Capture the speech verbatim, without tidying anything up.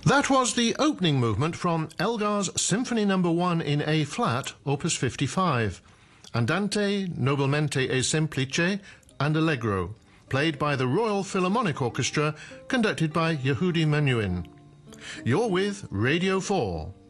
That was the opening movement from Elgar's Symphony Number One in A-flat, Opus fifty-five, Andante nobilmente e semplice and Allegro, played by the Royal Philharmonic Orchestra, conducted by Yehudi Menuhin. You're with Radio four.